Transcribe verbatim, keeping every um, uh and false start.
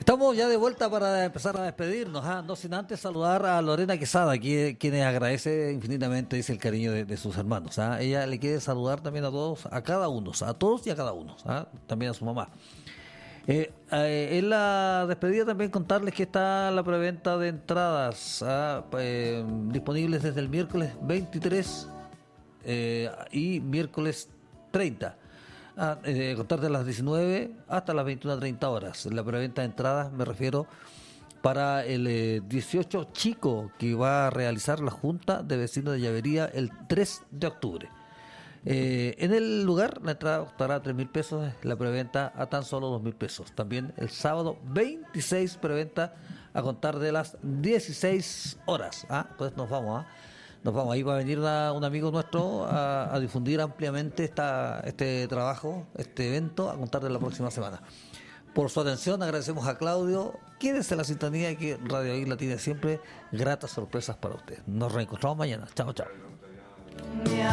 Estamos ya de vuelta para empezar a despedirnos, ¿ah? No sin antes saludar a Lorena Quesada, quien, quienes agradece infinitamente, dice, el cariño de, de sus hermanos, ¿ah? Ella le quiere saludar también a todos, a cada uno, a todos y a cada uno, ¿ah? También a su mamá. Eh, eh, en la despedida también contarles que está la preventa de entradas, ¿ah? eh, disponibles desde el miércoles veintitrés eh, y miércoles treinta. A eh, contar de las diecinueve hasta las veintiuna treinta horas. La preventa de entradas me refiero para el eh, dieciocho chico que va a realizar la Junta de Vecinos de Llavería el tres de octubre. Eh, en el lugar la entrada costará tres mil pesos, la preventa a tan solo dos mil pesos. También el sábado veintiséis preventa a contar de las dieciséis horas. ¿Ah? Entonces nos vamos a... ¿ah? Nos vamos, ahí va a venir una, un amigo nuestro a, a difundir ampliamente esta, este trabajo, este evento, a contar de la próxima semana. Por su atención, agradecemos a Claudio. Quédese en la sintonía y que Radio Isla tiene siempre gratas sorpresas para usted. Nos reencontramos mañana. Chao, chao.